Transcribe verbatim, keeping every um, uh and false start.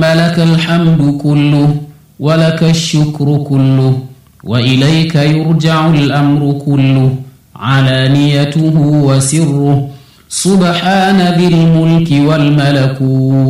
فلك الحمد كله ولك الشكر كله وإليك يرجع الأمر كله علانيته وسره سبحان ذي الملك والملكوت